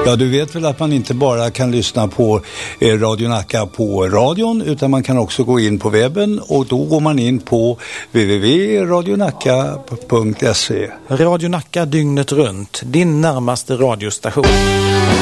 Ja, du vet väl att man inte bara kan lyssna på Radio Nacka på radion, utan man kan också gå in på webben, och då går man in på www.radionacka.se. Radio Nacka dygnet runt, din närmaste radiostation.